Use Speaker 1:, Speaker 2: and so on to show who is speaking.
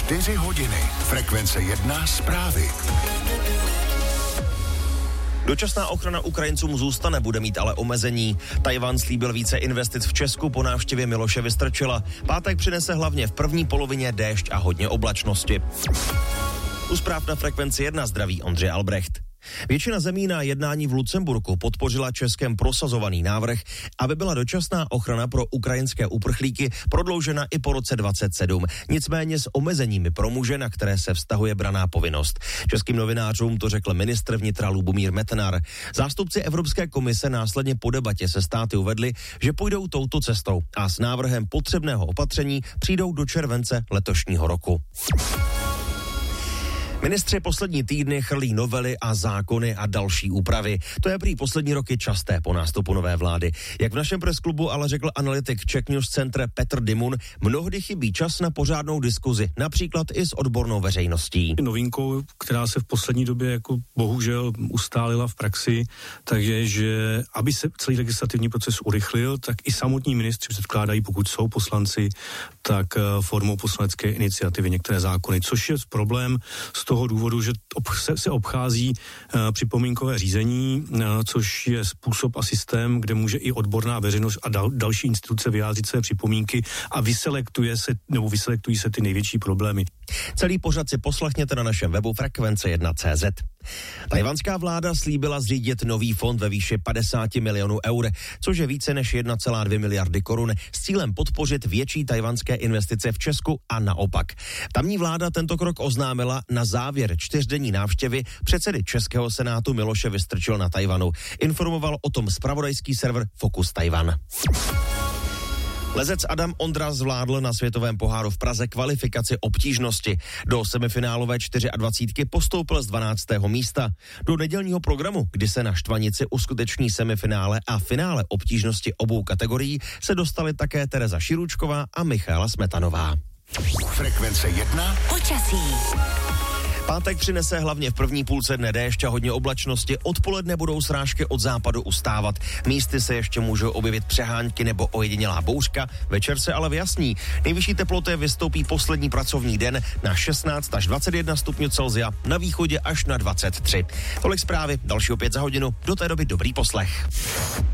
Speaker 1: 4 hodiny. Frekvence 1 zprávy.
Speaker 2: Dočasná ochrana Ukrajincům zůstane, bude mít ale omezení. Tajvan slíbil více investic v Česku po návštěvě Miloše Vystrčila. Pátek přinese hlavně v první polovině déšť a hodně oblačnosti. U zpráv na Frekvenci 1 zdraví Ondřej Albrecht. Většina zemí na jednání v Lucemburku podpořila Českem prosazovaný návrh, aby byla dočasná ochrana pro ukrajinské uprchlíky prodloužena i po roce 2027. Nicméně s omezeními pro muže, na které se vztahuje branná povinnost. Českým novinářům to řekl ministr vnitra Lubomír Metnar. Zástupci Evropské komise následně po debatě se státy uvedli, že půjdou touto cestou a s návrhem potřebného opatření přijdou do července letošního roku. Ministři poslední týdny chrlí novely a zákony a další úpravy. To je prý poslední roky časté po nástupu nové vlády. Jak v našem presklubu ale řekl analytik Czech News Centre Petr Dimun, mnohdy chybí čas na pořádnou diskuzi, například i s odbornou veřejností.
Speaker 3: Novinkou, která se v poslední době jako bohužel ustálila v praxi, takže že aby se celý legislativní proces urychlil, tak i samotní ministři předkládají, pokud jsou poslanci, tak formou poslanecké iniciativy některé zákony, což je problém z toho důvodu, že se obchází připomínkové řízení, což je způsob a systém, kde může i odborná veřejnost a další instituce vyjádřit své připomínky a vyselektují se ty největší problémy.
Speaker 2: Celý pořad si poslechněte na našem webu frekvence1.cz. Tajvanská vláda slíbila zřídit nový fond ve výši 50 milionů eur, což je více než 1,2 miliardy korun, s cílem podpořit větší tajvanské investice v Česku a naopak. Tamní vláda tento krok oznámila na závěr 4denní návštěvy předsedy Českého senátu Miloše Vystrčila na Tajvanu. Informoval o tom zpravodajský server Focus Taiwan. Lezec Adam Ondra zvládl na světovém poháru v Praze kvalifikaci obtížnosti. Do semifinálové 24 postoupil z 12. místa. Do nedělního programu, kdy se na Štvanici uskuteční semifinále a finále obtížnosti obou kategorií, se dostali také Tereza Širučková a Michaela Smetanová.
Speaker 1: Frekvence 1
Speaker 4: počasí.
Speaker 2: Pátek přinese hlavně v první půlce dne déšť a hodně oblačnosti. Odpoledne budou srážky od západu ustávat. Místy se ještě můžou objevit přehánky nebo ojedinělá bouřka. Večer se ale vyjasní. Nejvyšší teploty vystoupí poslední pracovní den na 16 až 21 stupňů Celsia, na východě až na 23. Tolik zprávy, další opět za hodinu. Do té doby dobrý poslech.